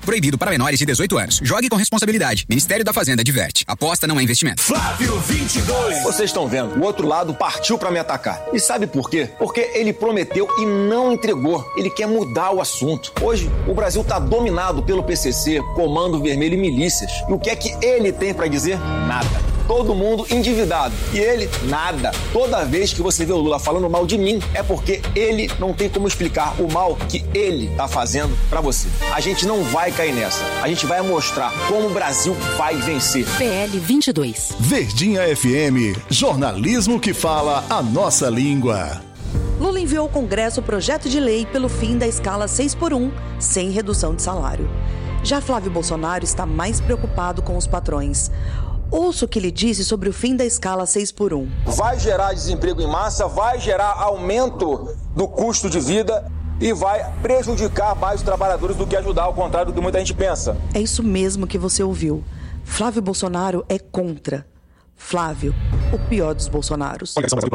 Proibido para menores de 18 anos. Jogue com responsabilidade. Ministério da Fazenda adverte. Aposta não é investimento. Flávio 22. Vocês estão vendo, o outro lado partiu para me atacar. E sabe por quê? Porque ele prometeu e não entregou. Ele quer mudar o assunto. Hoje, o Brasil está dominado pelo PCC, Comando Vermelho e milícias. E o que é que ele tem para dizer? Nada. Todo mundo endividado. E ele, nada. Toda vez que você vê o Lula falando mal de mim, é porque ele não tem como explicar o mal que ele tá fazendo pra você. A gente não vai cair nessa. A gente vai mostrar como o Brasil vai vencer. PL 22. Verdinha FM. Jornalismo que fala a nossa língua. Lula enviou ao Congresso o projeto de lei pelo fim da escala 6x1, sem redução de salário. Já Flávio Bolsonaro está mais preocupado com os patrões. Ouça o que ele disse sobre o fim da escala 6x1. Vai gerar desemprego em massa, vai gerar aumento do custo de vida e vai prejudicar mais os trabalhadores do que ajudar, ao contrário do que muita gente pensa. É isso mesmo que você ouviu. Flávio Bolsonaro é contra. Flávio, o pior dos Bolsonaros.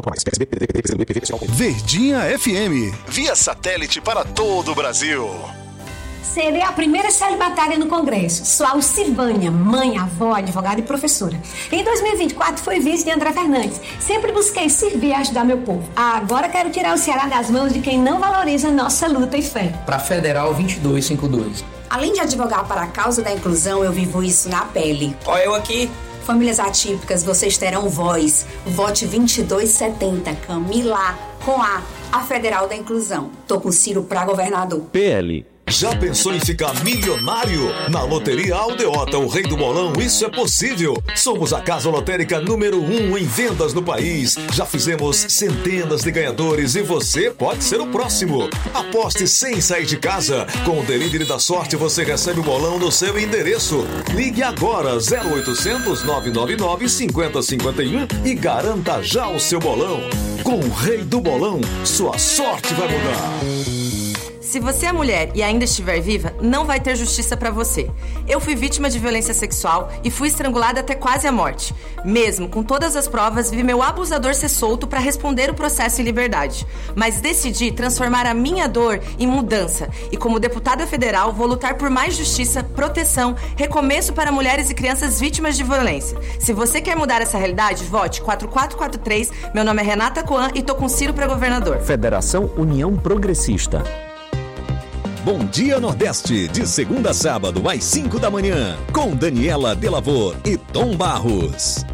Verdinha FM. Via satélite para todo o Brasil. Serei a primeira celibatária no Congresso. Sou Alcivânia, mãe, avó, advogada e professora. Em 2024 fui vice de André Fernandes. Sempre busquei servir e ajudar meu povo. Agora quero tirar o Ceará das mãos de quem não valoriza nossa luta e fé. Para Federal 2252. Além de advogar para a causa da inclusão, eu vivo isso na pele. Olha eu aqui. Famílias atípicas, vocês terão voz. Vote 2270, Camila, com a Federal da Inclusão. Tô com Ciro pra governador. PL. Já pensou em ficar milionário? Na Loteria Aldeota, o rei do bolão, isso é possível. Somos a casa lotérica número 1 em vendas no país. Já fizemos centenas de ganhadores e você pode ser o próximo. Aposte sem sair de casa. Com o Delivery da Sorte, você recebe o bolão no seu endereço. Ligue agora 0800 999 5051 e garanta já o seu bolão. Com o rei do bolão, sua sorte vai mudar. Se você é mulher e ainda estiver viva, não vai ter justiça pra você. Eu fui vítima de violência sexual e fui estrangulada até quase a morte. Mesmo com todas as provas, vi meu abusador ser solto pra responder o processo em liberdade. Mas decidi transformar a minha dor em mudança. E como deputada federal, vou lutar por mais justiça, proteção, recomeço para mulheres e crianças vítimas de violência. Se você quer mudar essa realidade, vote 4443. Meu nome é Renata Coan e tô com Ciro pra governador. Federação União Progressista. Bom Dia Nordeste, de segunda a sábado às 5 da manhã, com Daniela Delavor e Tom Barros.